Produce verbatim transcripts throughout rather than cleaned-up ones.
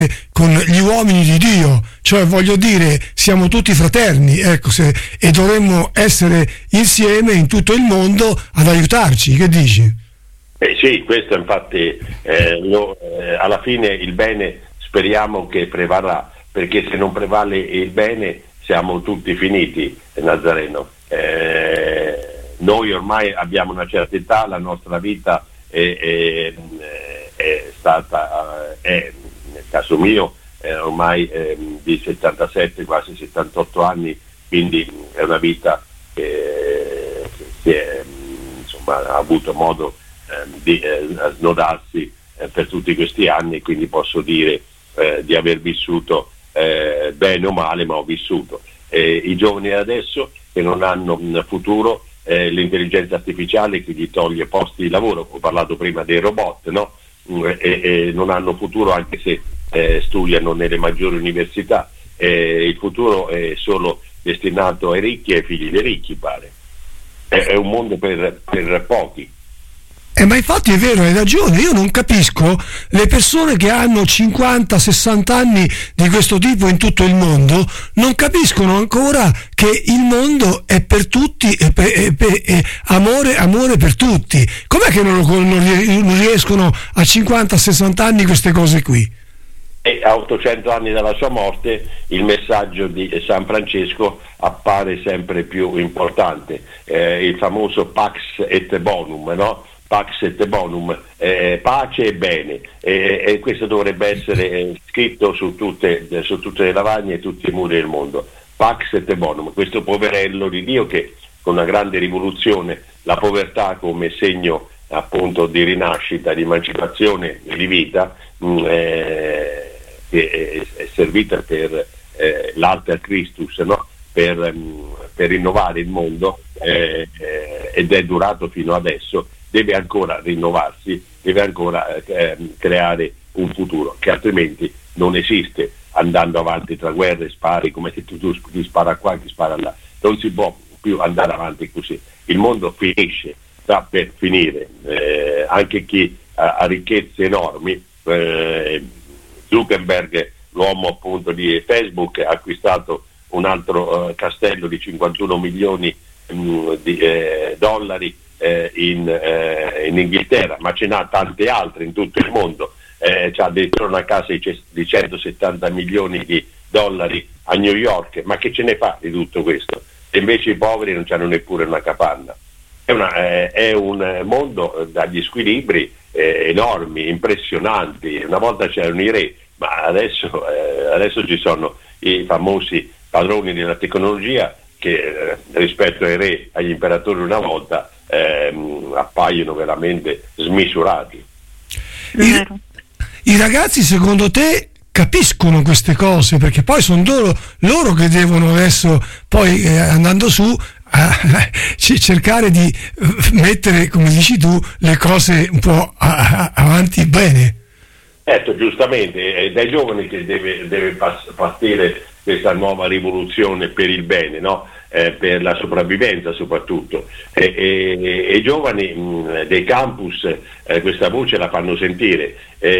con gli uomini di Dio, cioè voglio dire siamo tutti fraterni, ecco, se, e dovremmo essere insieme in tutto il mondo ad aiutarci. Che dici? Eh sì, questo infatti eh, lo, eh, alla fine il bene speriamo che prevarrà, perché se non prevale il bene siamo tutti finiti, Nazareno. Eh, noi ormai abbiamo una certa età, la nostra vita è, è, è stata, è, nel caso mio, è ormai eh, di settantasette, quasi settantotto anni, quindi è una vita che, che è, insomma, ha avuto modo eh, di eh, snodarsi eh, per tutti questi anni, quindi posso dire eh, di aver vissuto eh, bene o male, ma ho vissuto. Eh, I giovani adesso che non hanno un futuro, eh, l'intelligenza artificiale che gli toglie posti di lavoro, ho parlato prima dei robot, no? E, e non hanno futuro anche se eh, studiano nelle maggiori università, eh, il futuro è solo destinato ai ricchi e ai figli dei ricchi, pare. È, è un mondo per, per pochi. Eh, ma infatti è vero, hai ragione, io non capisco le persone che hanno cinquanta sessanta anni di questo tipo in tutto il mondo, non capiscono ancora che il mondo è per tutti, è per, è per, è amore, amore per tutti. Com'è che non, lo, non riescono a cinquanta sessanta anni queste cose qui? E a ottocento anni dalla sua morte il messaggio di San Francesco appare sempre più importante, eh, il famoso Pax et Bonum, no? Pax et Bonum, eh, pace e bene, eh, e questo dovrebbe essere eh, scritto su tutte, eh, su tutte le lavagne e tutti i muri del mondo. Pax et Bonum, questo poverello di Dio che con una grande rivoluzione, la povertà come segno appunto di rinascita, di emancipazione, di vita, mh, eh, che è, è servita per eh, l'alter Christus, no? per, mh, per rinnovare il mondo, eh, eh, ed è durato fino adesso. Deve ancora rinnovarsi, deve ancora eh, creare un futuro che altrimenti non esiste, andando avanti tra guerre, spari, come se tu, tu chi spara qua, chi spara là. Non si può più andare avanti così. Il mondo finisce, sta per finire. Eh, anche chi ha, ha ricchezze enormi, eh, Zuckerberg, l'uomo appunto di Facebook, ha acquistato un altro eh, castello di cinquantuno milioni mh, di eh, dollari In, eh, in Inghilterra, ma ce n'ha tante altre in tutto il mondo, eh, c'ha addirittura una casa di centosettanta milioni di dollari a New York, ma che ce ne fa di tutto questo? E invece i poveri non hanno neppure una capanna. È, una, eh, è un mondo dagli squilibri eh, enormi, impressionanti. Una volta c'erano i re, ma adesso, eh, adesso ci sono i famosi padroni della tecnologia che eh, rispetto ai re, agli imperatori una volta, Ehm, appaiono veramente smisurati. I, I ragazzi secondo te capiscono queste cose? Perché poi sono loro, loro che devono adesso poi eh, andando su a, c- cercare di mettere, come dici tu, le cose un po' a- a- avanti bene. Certo, giustamente, è dai giovani che deve, deve pass- partire questa nuova rivoluzione per il bene, no? Eh, per la sopravvivenza soprattutto, e, e, e i giovani mh, dei campus eh, questa voce la fanno sentire,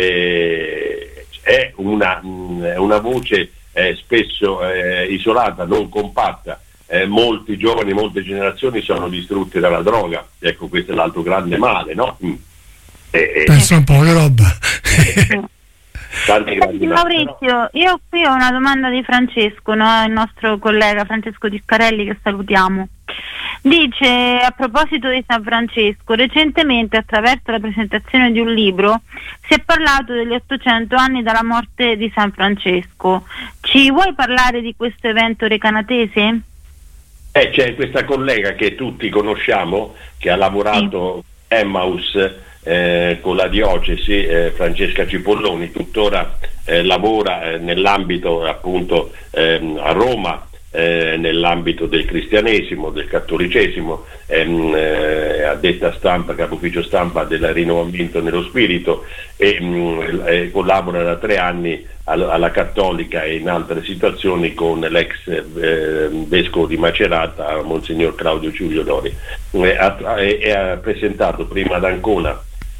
eh, è una, mh, una voce eh, spesso eh, isolata, non compatta. Eh, molti giovani, molte generazioni sono distrutte dalla droga, ecco, questo è l'altro grande male, no? Mm. E, pensa un po' che roba. Tanti Senti, Maurizio, io qui ho una domanda di Francesco, no? Il nostro collega Francesco Tiscarelli, che salutiamo. Dice, a proposito di San Francesco, recentemente attraverso la presentazione di un libro si è parlato degli ottocento anni dalla morte di San Francesco. Ci vuoi parlare di questo evento recanatese? Eh, c'è questa collega che tutti conosciamo, che ha lavorato sì. Emmaus Eh, con la diocesi, eh, Francesca Cipolloni, tuttora eh, lavora eh, nell'ambito appunto ehm, a Roma, eh, nell'ambito del cristianesimo, del cattolicesimo, ehm, eh, addetta stampa, capo ufficio stampa del Rinnovamento nello Spirito, e mh, eh, collabora da tre anni all- alla Cattolica e in altre situazioni con l'ex eh, vescovo di Macerata, Monsignor Claudio Giulio Dori, e ha, e ha presentato prima ad Ancona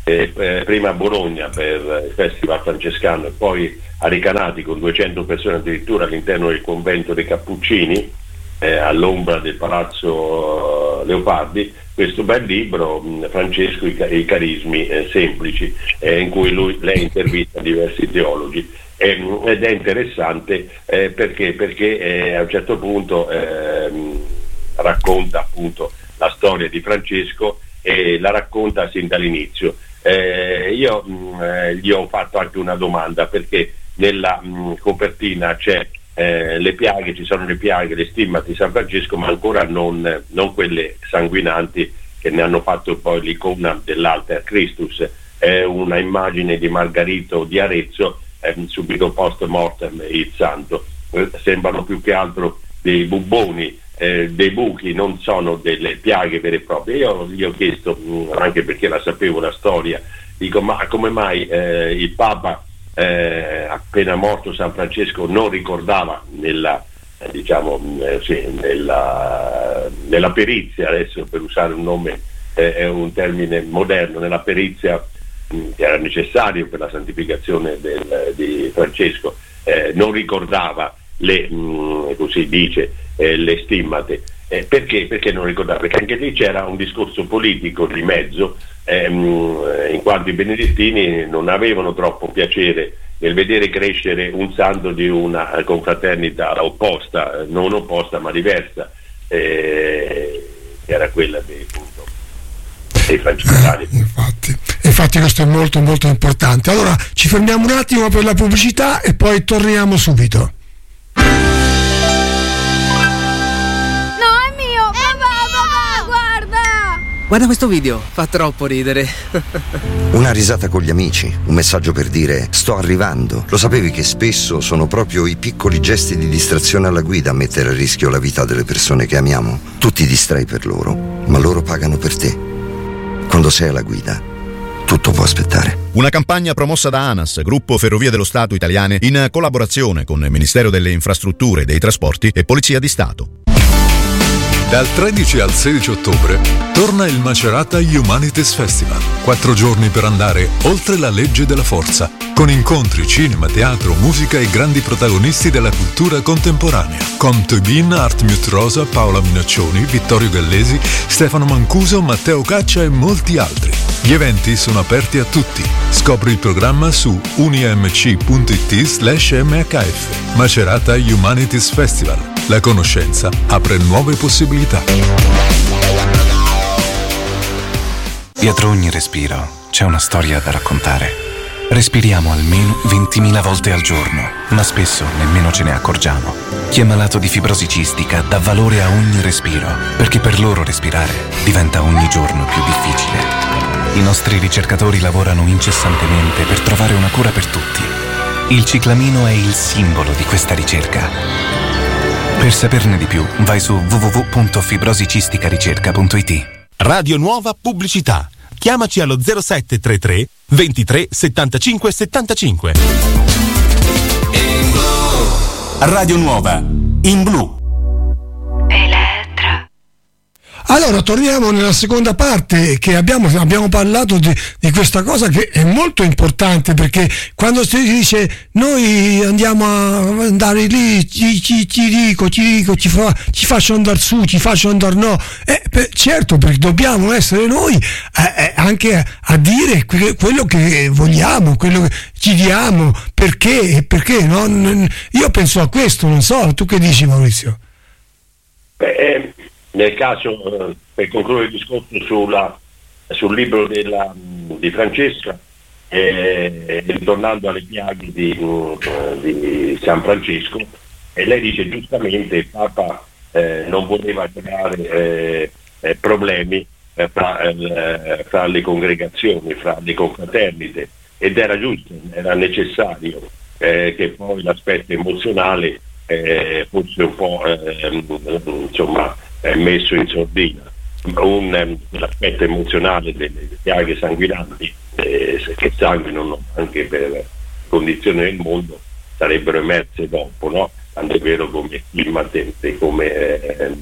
eh, eh, prima a Bologna per il Festival Francescano e poi a Recanati con duecento persone addirittura all'interno del convento dei Cappuccini, eh, all'ombra del Palazzo Leopardi, questo bel libro, mh, Francesco i, i carismi eh, semplici, eh, in cui lui, lei intervista diversi teologi. Eh, ed è interessante eh, perché, perché eh, a un certo punto eh, racconta appunto la storia di Francesco e la racconta sin dall'inizio. Eh, io mh, eh, gli ho fatto anche una domanda, perché nella mh, copertina c'è eh, le piaghe, ci sono le piaghe, le stimmate di San Francesco, ma ancora non, non quelle sanguinanti che ne hanno fatto poi l'icona dell'Alter Christus. È una immagine di Margarito di Arezzo, eh, subito post mortem il santo. Eh, sembrano più che altro dei bubboni, eh, dei buchi, non sono delle piaghe vere e proprie. Io gli ho chiesto, mh, anche perché la sapevo la storia, dico, ma come mai eh, il Papa eh, appena morto San Francesco non ricordava nella eh, diciamo eh, sì, nella, nella perizia, adesso per usare un nome eh, è un termine moderno, nella perizia mh, che era necessario per la santificazione del, di Francesco, eh, non ricordava le mh, così dice eh, le stimmate. Eh, perché? Perché non ricordava? Perché anche lì c'era un discorso politico di mezzo, ehm, in quanto i benedettini non avevano troppo piacere nel vedere crescere un santo di una confraternita opposta, non opposta ma diversa, eh, che era quella dei, appunto, dei francescani. Infatti, infatti questo è molto molto importante. Allora ci fermiamo un attimo per la pubblicità e poi torniamo subito. Guarda questo video, fa troppo ridere. Una risata con gli amici, un messaggio per dire sto arrivando. Lo sapevi che spesso sono proprio i piccoli gesti di distrazione alla guida a mettere a rischio la vita delle persone che amiamo? Tu ti distrai per loro, ma loro pagano per te. Quando sei alla guida, tutto può aspettare. Una campagna promossa da ANAS, Gruppo Ferrovie dello Stato Italiane, in collaborazione con il Ministero delle Infrastrutture e dei Trasporti e Polizia di Stato. Dal tredici al sedici ottobre torna il Macerata Humanities Festival. Quattro giorni per andare oltre la legge della forza, con incontri, cinema, teatro, musica e grandi protagonisti della cultura contemporanea. Com Tobin, Art Mute Rosa, Paola Minaccioni, Vittorio Gallesi, Stefano Mancuso, Matteo Caccia e molti altri. Gli eventi sono aperti a tutti. Scopri il programma su unimc.it slash mhf. Macerata Humanities Festival. La conoscenza apre nuove possibilità. Dietro ogni respiro c'è una storia da raccontare. Respiriamo almeno ventimila volte al giorno, ma spesso nemmeno ce ne accorgiamo. Chi è malato di fibrosi cistica dà valore a ogni respiro, perché per loro respirare diventa ogni giorno più difficile. I nostri ricercatori lavorano incessantemente per trovare una cura per tutti. Il ciclamino è il simbolo di questa ricerca. Per saperne di più, vai su w w w punto fibrosicisticaricerca punto i t. Radio Nuova Pubblicità. Chiamaci allo zero sette tre tre ventitré settantacinque settantacinque. Radio Nuova, in blu. Allora torniamo nella seconda parte, che abbiamo, abbiamo parlato di, di questa cosa che è molto importante, perché quando si dice noi andiamo a andare lì, ci, ci, ci dico, ci dico, ci, fa, ci faccio andare su, ci faccio andare no, eh, per, certo, perché dobbiamo essere noi eh, eh, anche a, a dire que- quello che vogliamo, quello che ci diamo, perché, perché no? Io penso a questo, non so, tu che dici, Maurizio? Beh, eh... Nel caso, eh, per concludere il discorso sulla, sul libro della, di Francesca, eh, ritornando alle piaghe di, di San Francesco, e lei dice giustamente il Papa eh, non voleva creare eh, eh, problemi eh, fra, eh, fra le congregazioni, fra le confraternite, ed era giusto, era necessario eh, che poi l'aspetto emozionale eh, fosse un po' eh, insomma è messo in sordina. Un, um, l'aspetto emozionale delle piaghe sanguinanti eh, che sanguinano anche per condizioni del mondo sarebbero emerse dopo, no? Tanto è vero come immatente, come eh,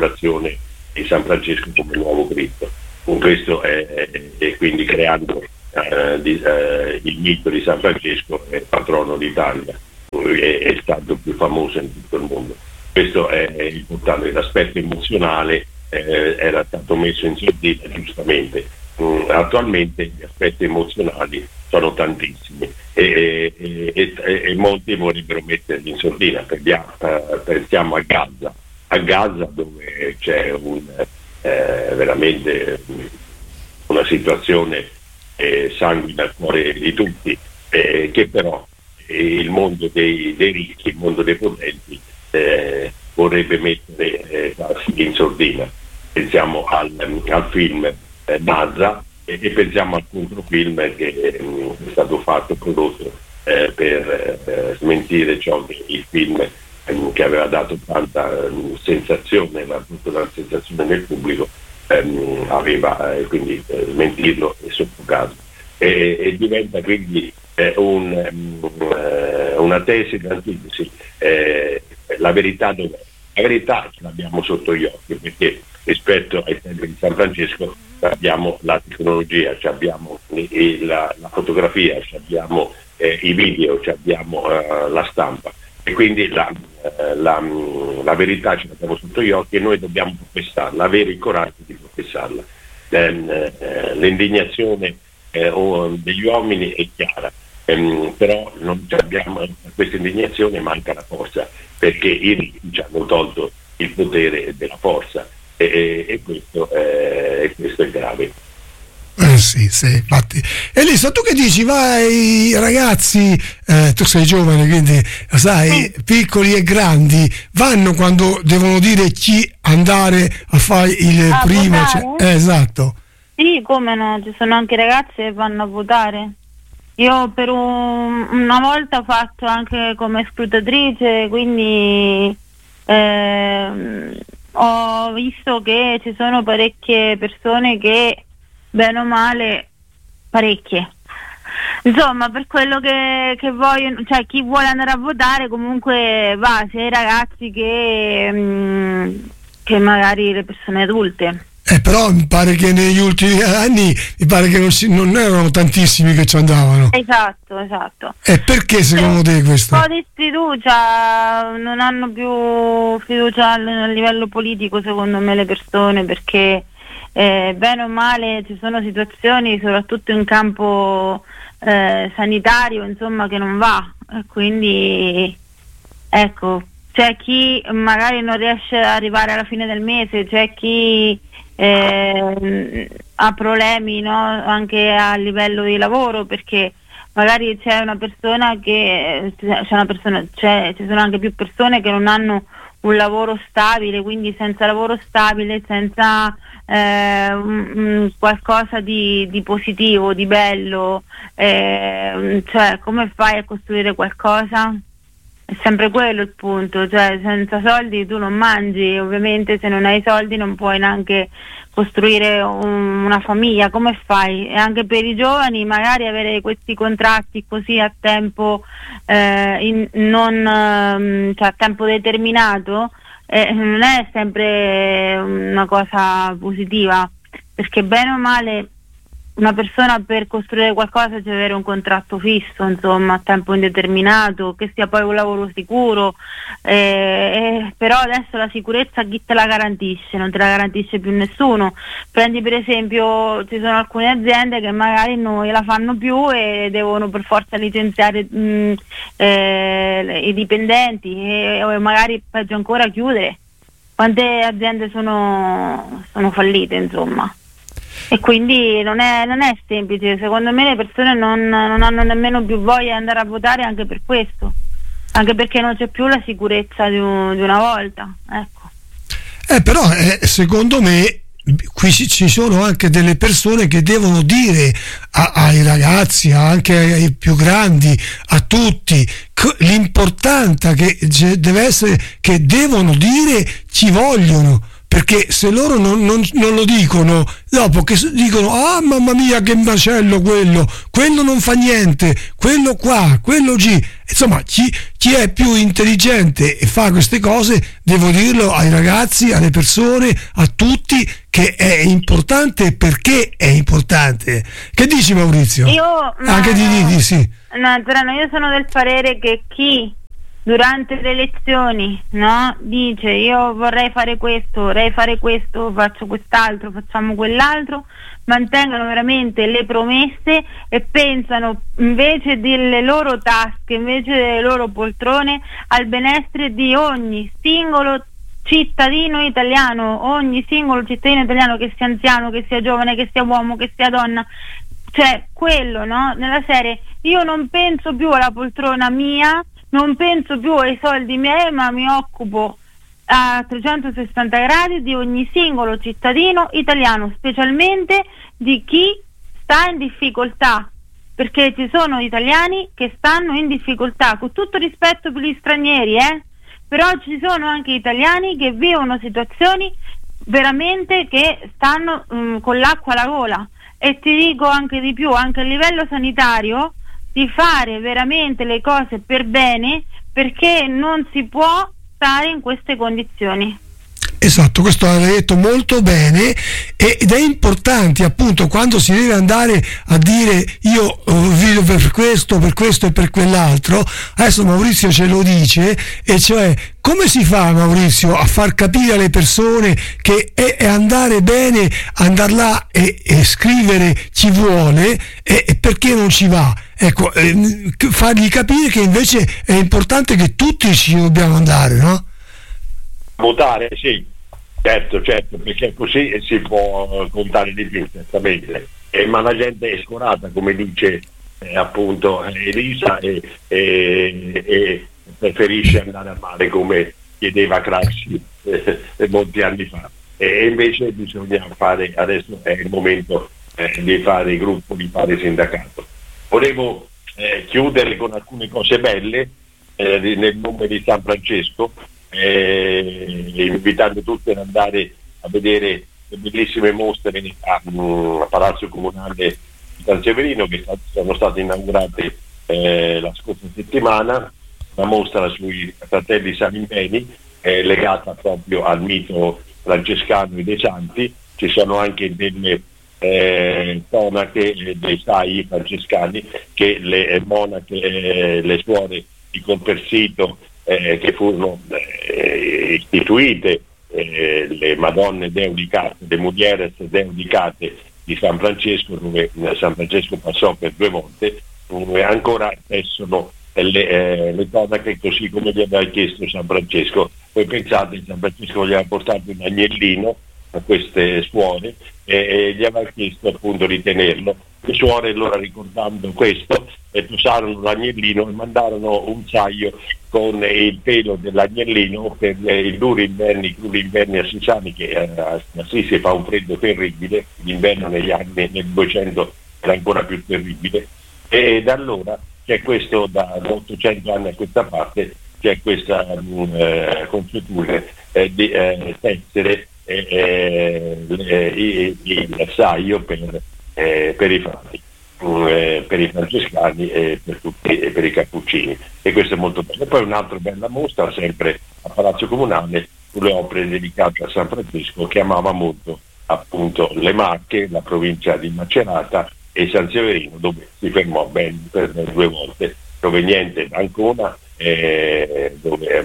configurazione di San Francesco come nuovo Cristo. Con questo è, è, è quindi creando eh, di, eh, il mito di San Francesco è patrono d'Italia, è, è il santo più famoso in tutto il mondo. Questo è, è importante. L'aspetto emozionale eh, era stato messo in sordina giustamente. Mm, attualmente gli aspetti emozionali sono tantissimi e, e, e, e molti vorrebbero metterli in sordina. Pensiamo, eh, pensiamo a Gaza, a Gaza dove c'è un, eh, veramente una situazione eh, sanguina al cuore di tutti, eh, che però eh, il mondo dei, dei ricchi, il mondo dei potenti eh, vorrebbe mettere eh, in sordina. Pensiamo al, al film eh, Nazza e, e pensiamo al controfilm che eh, è stato fatto, prodotto eh, per eh, smentire ciò che il film eh, che aveva dato tanta eh, sensazione, ma tutta una sensazione nel pubblico, ehm, aveva eh, quindi eh, smentirlo e soffocarlo. E, e diventa quindi eh, un, eh, una tesi d'antitesi. Eh, la verità dov'è? La verità ce l'abbiamo sotto gli occhi, perché rispetto ai tempi di San Francesco abbiamo la tecnologia, abbiamo la, la fotografia, abbiamo eh, i video, abbiamo eh, la stampa, e quindi la, eh, la, la verità ce l'abbiamo sotto gli occhi e noi dobbiamo professarla, avere il coraggio di professarla. Eh, eh, l'indignazione eh, degli uomini è chiara, ehm, però non abbiamo questa indignazione, manca la forza, perché i ricchi ci hanno tolto il potere della forza. E, e, questo, eh, e questo è grave. Eh sì, sì, infatti. Elisa, tu che dici? Vai, ragazzi, eh, tu sei giovane, quindi sai, piccoli e grandi vanno quando devono dire chi andare a fare il a primo, cioè, eh, esatto. Sì, come no, ci sono anche ragazzi che vanno a votare. Io per un, una volta ho fatto anche come scrutatrice, quindi ehm, ho visto che ci sono parecchie persone che, bene o male, parecchie, insomma, per quello che, che vogliono, cioè chi vuole andare a votare comunque va, sia i ragazzi che, mh, che magari le persone adulte. Eh, però mi pare che negli ultimi anni mi pare che non, si, non erano tantissimi che ci andavano. Esatto, esatto. E perché secondo te questo? Un po' di sfiducia, non hanno più fiducia a livello politico secondo me le persone, perché eh, bene o male ci sono situazioni soprattutto in campo eh, sanitario, insomma, che non va, e quindi ecco, c'è chi magari non riesce ad arrivare alla fine del mese, c'è chi eh, ha problemi, no? Anche a livello di lavoro, perché magari c'è una persona che c'è una persona, c'è, ci sono anche più persone che non hanno un lavoro stabile, quindi senza lavoro stabile, senza eh, un, qualcosa di, di positivo, di bello, eh, cioè come fai a costruire qualcosa? È sempre quello il punto, cioè senza soldi tu non mangi, ovviamente se non hai soldi non puoi neanche costruire un, una famiglia, come fai? E anche per i giovani magari avere questi contratti così a tempo eh, in, non um, cioè a tempo determinato eh, non è sempre una cosa positiva, perché bene o male una persona per costruire qualcosa deve avere un contratto fisso, insomma, a tempo indeterminato, che sia poi un lavoro sicuro, eh, eh, però adesso la sicurezza chi te la garantisce? Non te la garantisce più nessuno. Prendi per esempio, ci sono alcune aziende che magari non la fanno più e devono per forza licenziare mh, eh, i dipendenti e, o magari peggio ancora chiudere. Quante aziende sono, sono fallite, insomma. E quindi non è, non è semplice, secondo me le persone non, non hanno nemmeno più voglia di andare a votare anche per questo, anche perché non c'è più la sicurezza di, un, di una volta, ecco. Eh però eh, secondo me qui ci sono anche delle persone che devono dire a, ai ragazzi, anche ai più grandi, a tutti, l'importante che deve essere che devono dire ci vogliono, perché se loro non, non, non lo dicono, dopo che dicono ah mamma mia che macello quello, quello non fa niente, quello qua, quello G, insomma chi, chi è più intelligente e fa queste cose, devo dirlo ai ragazzi, alle persone, a tutti, che è importante perché è importante. Che dici Maurizio? Io, anche di, di, di sì. No, Zorano, io sono del parere che chi durante le elezioni, no, dice io vorrei fare questo, vorrei fare questo, faccio quest'altro, facciamo quell'altro, mantengano veramente le promesse e pensano invece delle loro tasche, invece delle loro poltrone, al benessere di ogni singolo cittadino italiano, ogni singolo cittadino italiano, che sia anziano, che sia giovane, che sia uomo, che sia donna. Cioè quello, no? Nella serie io non penso più alla poltrona mia, non penso più ai soldi miei, ma mi occupo a trecentosessanta gradi di ogni singolo cittadino italiano, specialmente di chi sta in difficoltà, perché ci sono italiani che stanno in difficoltà, con tutto rispetto per gli stranieri, eh? Però ci sono anche italiani che vivono situazioni veramente che stanno um, con l'acqua alla gola. E ti dico anche di più, anche a livello sanitario, di fare veramente le cose per bene, perché non si può stare in queste condizioni. Esatto, questo l'hai detto molto bene, ed è importante appunto quando si deve andare a dire io vivo per questo, per questo e per quell'altro. Adesso Maurizio ce lo dice, e cioè come si fa, Maurizio, a far capire alle persone che è, è andare bene, andare là e, e scrivere ci vuole, e, e perché non ci va? Ecco, eh, fargli capire che invece è importante che tutti ci dobbiamo andare, no? Votare, sì, certo, certo, perché così si può contare di più, certamente. Eh, ma la gente è scorata, come dice eh, appunto Elisa, e, e, e preferisce andare a mare, come chiedeva Craxi eh, molti anni fa. E invece bisogna fare, adesso è il momento eh, di fare gruppo, di fare sindacato. Volevo eh, chiudere con alcune cose belle eh, nel nome di San Francesco, eh, invitando tutti ad andare a vedere le bellissime mostre a, a Palazzo Comunale di San Severino, che sono state inaugurate eh, la scorsa settimana. Una mostra sui fratelli Salimbeni eh, legata proprio al mito francescano e dei santi. Ci sono anche delle eh, tonache dei sai francescani, che le eh, monache, eh, le suore di Colpersito, eh, che furono eh, istituite, eh, le Madonne Deudicate, le Mulieres Deudicate di San Francesco, dove San Francesco passò per due volte, dove ancora tessono le, eh, le tonache così come gli aveva chiesto San Francesco. Voi pensate, San Francesco gli aveva portato un agnellino a queste suore e, e gli aveva chiesto appunto di tenerlo. Le suore allora, ricordando questo, eh, posarono l'agnellino e mandarono un saio con il pelo dell'agnellino per eh, i duri inverni, i crudi inverni assisiani, che eh, a Assisi fa un freddo terribile, l'inverno negli anni nel duecento era ancora più terribile, e da allora c'è questo, da ottocento anni a questa parte, c'è questa mh, eh, consuetudine eh, di eh, tessere eh, eh, il, il saio per, eh, per i frati, eh, per i francescani e per, tutti, e per i cappuccini, e questo è molto bello. E poi un'altra bella mostra sempre a Palazzo Comunale sulle opere dedicate a San Francesco, che amava molto appunto le Marche, la provincia di Macerata e San Severino, dove si fermò ben per due volte, proveniente da Ancona, eh, dove,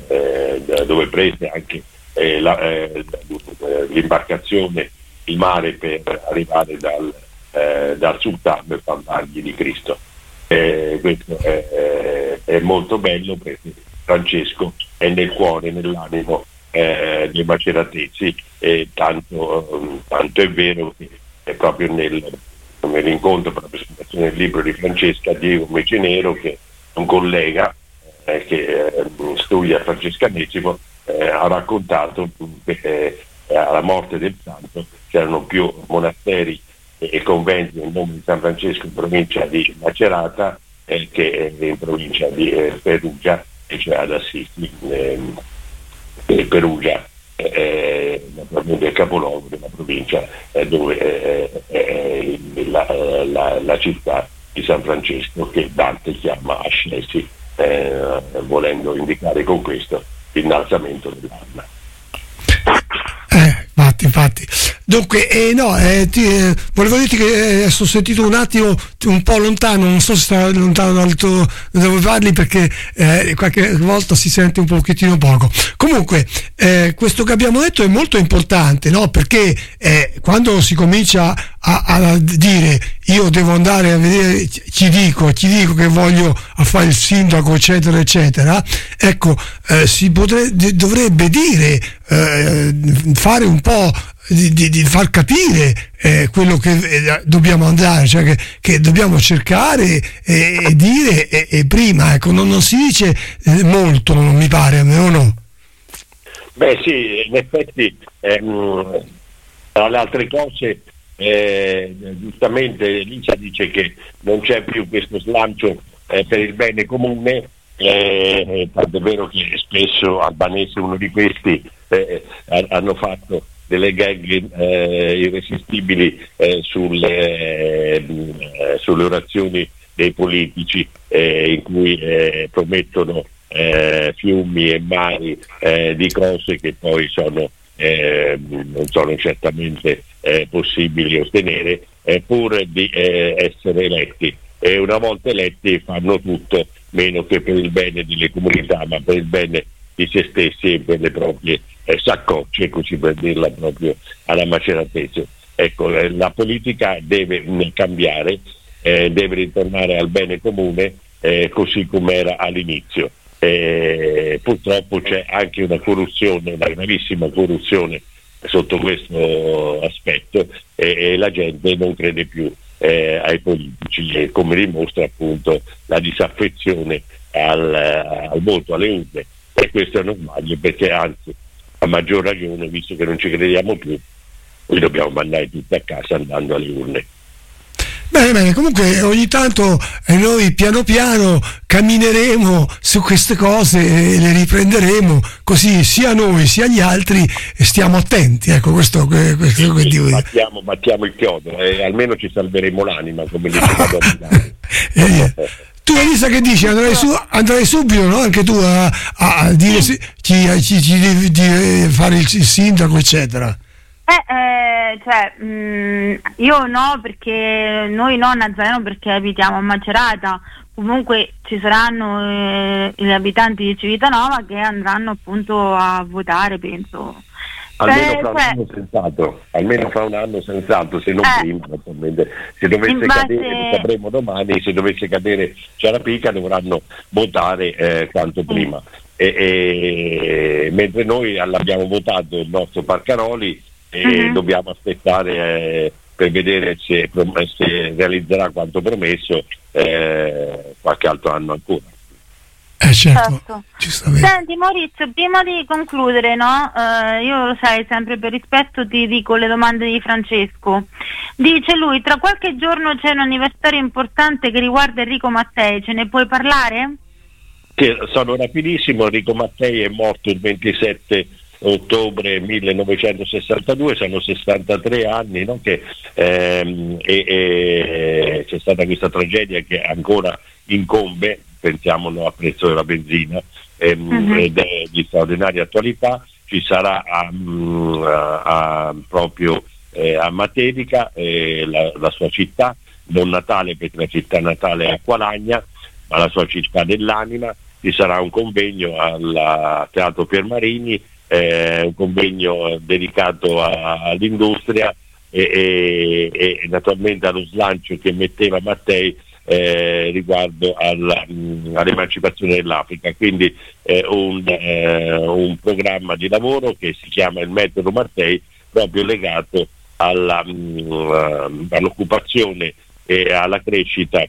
eh, dove prese anche eh, la, eh, l'imbarcazione, il mare, per arrivare dal, eh, dal sultano e parlargli di Cristo. Eh, questo è, è molto bello, perché Francesco è nel cuore, nell'animo eh, dei maceratesi, e tanto, tanto è vero che è proprio nel nell'incontro per la presentazione del libro di Francesca, Diego Mecenero, che è un collega eh, che eh, studia francescanesimo, eh, ha raccontato che eh, alla morte del santo c'erano più monasteri e, e conventi nel nome di San Francesco in provincia di Macerata eh, che in provincia di eh, Perugia, e cioè ad Assisi, eh, Perugia eh, naturalmente il capoluogo della provincia eh, dove eh, è la, la, la città di San Francesco, che Dante chiama Ascesi, eh, volendo indicare con questo l'innalzamento dell'arma. Eh, infatti, infatti. Dunque, eh, no, eh, ti, eh, volevo dirti che eh, sono sentito un attimo un po' lontano, non so se sta lontano dal tuo, da dove parli, perché eh, qualche volta si sente un pochettino poco. Comunque, eh, questo che abbiamo detto è molto importante, no? Perché eh, quando si comincia a, a dire io devo andare a vedere, ci dico, ci dico che voglio a fare il sindaco, eccetera, eccetera, ecco, eh, si potrebbe, dovrebbe dire, eh, fare un po' Di, di, di far capire eh, quello che eh, dobbiamo andare, cioè che, che dobbiamo cercare e, e dire e, e prima, ecco, non, non si dice eh, molto, non mi pare, a me, o no? Beh sì, in effetti ehm, tra le altre cose eh, giustamente Licia dice che non c'è più questo slancio eh, per il bene comune, eh, tant'è vero che spesso Albanese, uno di questi, eh, hanno fatto delle gag eh, irresistibili eh, sulle, eh, sulle orazioni dei politici, eh, in cui eh, promettono eh, fiumi e mari eh, di cose che poi sono, eh, non sono certamente eh, possibili ottenere, eh, pur di eh, essere eletti. E una volta eletti fanno tutto meno che per il bene delle comunità, ma per il bene di se stessi e per le proprie eh, saccocce, così per dirla proprio alla maceratese. Ecco, eh, la politica deve mh, cambiare, eh, deve ritornare al bene comune, eh, così come era all'inizio. Eh, purtroppo c'è anche una corruzione, una gravissima corruzione sotto questo aspetto, e, e la gente non crede più eh, ai politici, e come dimostra appunto la disaffezione al, al voto, alle urne. E questo è normale, perché anzi, a maggior ragione, visto che non ci crediamo più, noi dobbiamo mandare tutti a casa andando alle urne. Bene, bene, comunque ogni tanto eh, noi piano piano cammineremo su queste cose e le riprenderemo, così sia noi sia gli altri stiamo attenti, ecco, questo, questo sì, che dico io. Battiamo, battiamo il chiodo, e almeno ci salveremo l'anima, come dice la eh, Tu Elisa che dici? Andrai, su, andrai subito, no? Anche tu a, a, a dire sì, ci, ci, ci devi, di fare il, il sindaco, eccetera. Eh, eh, cioè, mh, io no, perché noi no a Nazareno, perché abitiamo a Macerata. Comunque ci saranno eh, gli abitanti di Civitanova che andranno appunto a votare, penso. Almeno Eh, fra un cioè, anno senz'altro, almeno fra un anno senz'altro, se non eh, prima, naturalmente. Se dovesse base... cadere, lo sapremo domani, se dovesse cadere Ciarapica dovranno votare eh, quanto prima. Mm. E, e, mentre noi l'abbiamo votato il nostro Parcaroli, e mm-hmm. dobbiamo aspettare eh, per vedere se, se realizzerà quanto promesso eh, qualche altro anno ancora. Eh certo. certo. Senti Maurizio, prima di concludere, no? Eh, io lo sai, sempre per rispetto ti dico le domande di Francesco. Dice lui, tra qualche giorno c'è un anniversario importante che riguarda Enrico Mattei, ce ne puoi parlare? Sì, sono rapidissimo. Enrico Mattei è morto il ventisette ottobre millenovecentosessantadue, sono sessantatré anni, no? che, ehm, e, e c'è stata questa tragedia che ancora incombe, pensiamolo a prezzo della benzina, ehm, uh-huh. ed è di straordinaria attualità. Ci sarà a, a, a, proprio eh, a Matelica, eh, la, la sua città, non natale perché la città natale è Acqualagna, ma la sua città dell'anima. Ci sarà un convegno al Teatro Piermarini, eh, un convegno dedicato a, all'industria e, e, e naturalmente allo slancio che metteva Mattei eh, riguardo alla, mh, all'emancipazione dell'Africa. Quindi eh, un, eh, un programma di lavoro che si chiama il Metodo Mattei, proprio legato alla, mh, all'occupazione e alla crescita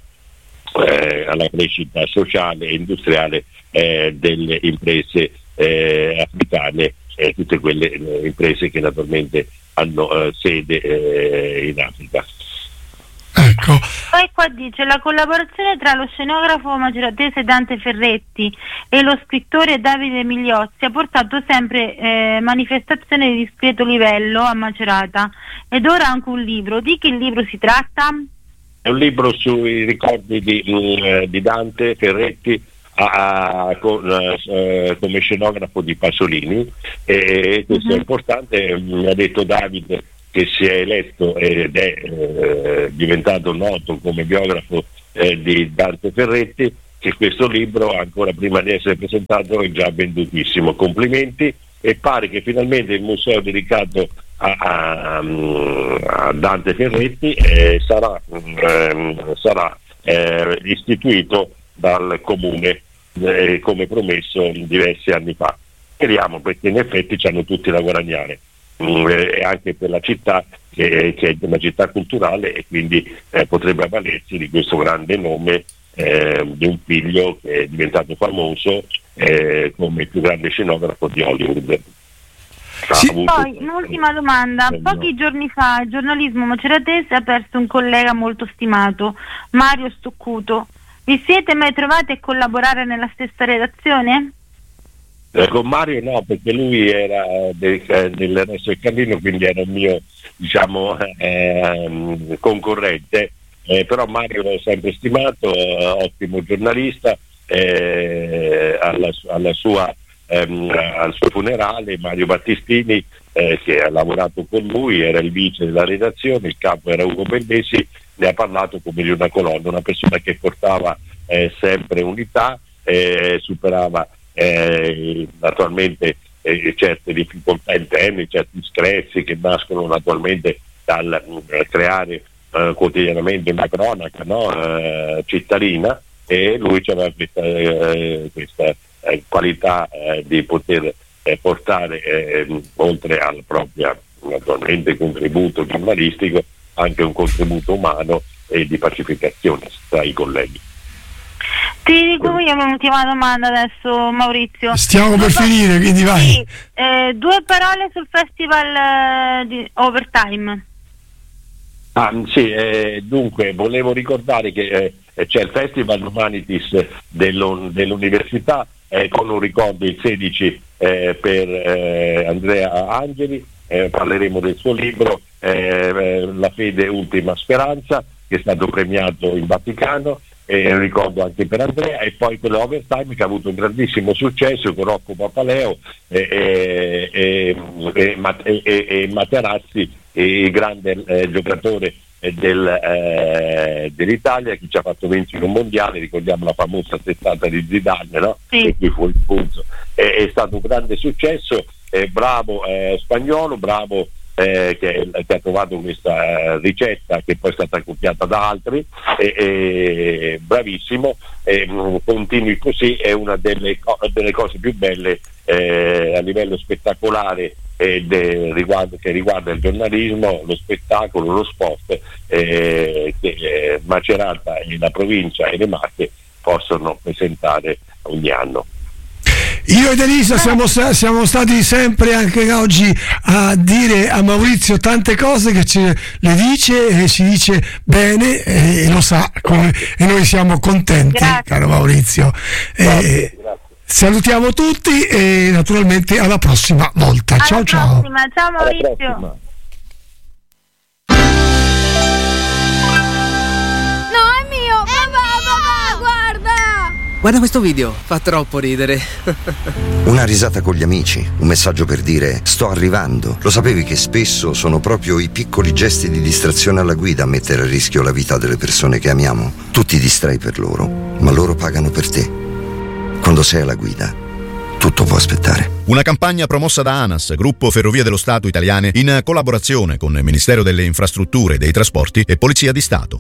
Eh, alla crescita sociale e industriale eh, delle imprese eh, africane, eh, tutte quelle eh, imprese che naturalmente hanno eh, sede eh, in Africa. Ecco, Poi qua dice la collaborazione tra lo scenografo maceratese Dante Ferretti e lo scrittore Davide Migliozzi ha portato sempre eh, manifestazioni di discreto livello a Macerata, ed ora anche un libro. Di che libro si tratta? È un libro sui ricordi di, di Dante Ferretti a, a, con, uh, come scenografo di Pasolini, e questo uh-huh. è importante. Mi ha detto Davide che si è eletto ed è eh, diventato noto come biografo eh, di Dante Ferretti, che questo libro, ancora prima di essere presentato, è già vendutissimo. Complimenti, e pare che finalmente il museo dedicato a, a, a Dante Ferretti eh, sarà, eh, sarà eh, istituito dal comune eh, come promesso diversi anni fa. Speriamo, perché in effetti ci hanno tutti da guadagnare, e anche per la città che, che è una città culturale, e quindi eh, potrebbe avvalersi di questo grande nome eh, di un figlio che è diventato famoso eh, come il più grande scenografo di Hollywood. Sì. Poi un'ultima domanda: pochi giorni fa il giornalismo maceratese ha perso un collega molto stimato, Mario Stoccuto. Vi siete mai trovati a collaborare nella stessa redazione? Eh, con Mario no, perché lui era del, del Resto del Carlino, quindi era un mio, diciamo, eh, concorrente, eh, però Mario l'ho sempre stimato, eh, ottimo giornalista. eh, alla, alla sua, ehm, al suo funerale Mario Battistini, eh, che ha lavorato con lui, era il vice della redazione, il capo era Ugo Bellesi, ne ha parlato come di una colonna, una persona che portava eh, sempre unità, eh, superava Eh, naturalmente eh, certe difficoltà interne, certi screzi che nascono naturalmente dal eh, creare eh, quotidianamente una cronaca, no? eh, cittadina, e lui aveva questa, eh, questa eh, qualità eh, di poter eh, portare eh, oltre al proprio naturalmente contributo giornalistico anche un contributo umano e di pacificazione tra i colleghi. Ti dico io un'ultima domanda adesso, Maurizio. Stiamo per Due finire, quindi vai. Sì, eh, due parole sul festival eh, di Overtime. Ah, sì, eh, dunque volevo ricordare che eh, c'è il Festival Humanities dello, dell'università, eh, con un ricordo il sedici eh, per eh, Andrea Angeli, eh, parleremo del suo libro eh, La fede ultima speranza, che è stato premiato in Vaticano. E ricordo anche per Andrea, e poi quello Overtime che ha avuto un grandissimo successo con Rocco Papaleo e, e, e, e, e, e Materazzi, il grande eh, giocatore del, eh, dell'Italia, che ci ha fatto vincere un mondiale. Ricordiamo la famosa testata di Zidane, no? Sì. E qui fu il pulso. È, è stato un grande successo, eh, bravo eh, Spagnolo, bravo Eh, che, che ha trovato questa eh, ricetta che poi è stata copiata da altri, e, e, bravissimo, e, mh, continui così. È una delle, co- delle cose più belle eh, a livello spettacolare eh, de, riguardo, che riguarda il giornalismo, lo spettacolo, lo sport, eh, che eh, Macerata e la provincia e le Marche possono presentare ogni anno. Io ed Elisa siamo, siamo stati sempre anche oggi a dire a Maurizio tante cose che ce le dice, e ci dice bene, e lo sa, come, e noi siamo contenti. Grazie. Caro Maurizio. Grazie, eh, grazie. Salutiamo tutti e naturalmente alla prossima volta. Alla ciao ciao. Prossima. Ciao Maurizio. Guarda questo video, fa troppo ridere. Una risata con gli amici, un messaggio per dire sto arrivando. Lo sapevi che spesso sono proprio i piccoli gesti di distrazione alla guida a mettere a rischio la vita delle persone che amiamo? Tu ti distrai per loro, ma loro pagano per te. Quando sei alla guida, tutto può aspettare. Una campagna promossa da ANAS, Gruppo Ferrovie dello Stato Italiane, in collaborazione con il Ministero delle Infrastrutture e dei Trasporti e Polizia di Stato.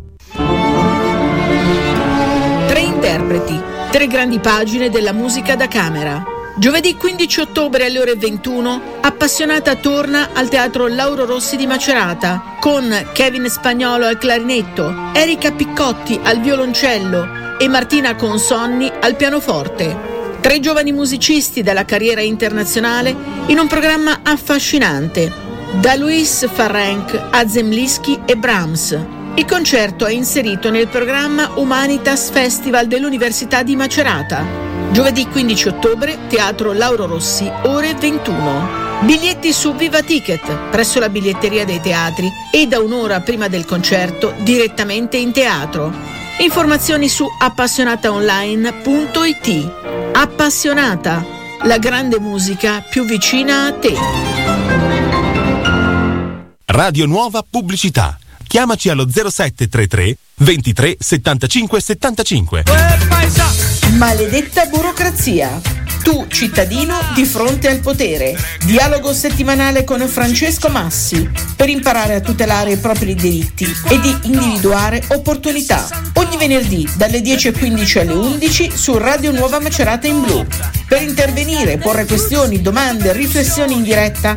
Tre interpreti. Tre grandi pagine della musica da camera. Giovedì quindici ottobre alle ore ventuno, Appassionata torna al Teatro Lauro Rossi di Macerata con Kevin Spagnolo al clarinetto, Erika Piccotti al violoncello e Martina Consonni al pianoforte. Tre giovani musicisti dalla carriera internazionale in un programma affascinante. Da Luis Farrenc a Zemlinsky e Brahms. Il concerto è inserito nel programma Humanitas Festival dell'Università di Macerata. Giovedì quindici ottobre, Teatro Lauro Rossi, ore ventuno. Biglietti su Viva Ticket, presso la biglietteria dei teatri e da un'ora prima del concerto direttamente in teatro. Informazioni su appassionataonline punto it. Appassionata, la grande musica più vicina a te. Radio Nuova Pubblicità. Chiamaci allo zero sette tre tre ventitré settantacinque settantacinque. Maledetta burocrazia. Tu, cittadino, di fronte al potere. Dialogo settimanale con Francesco Massi per imparare a tutelare i propri diritti e di individuare opportunità. Ogni venerdì dalle dieci e quindici alle undici su Radio Nuova Macerata in Blu. Per intervenire, porre questioni, domande, riflessioni in diretta,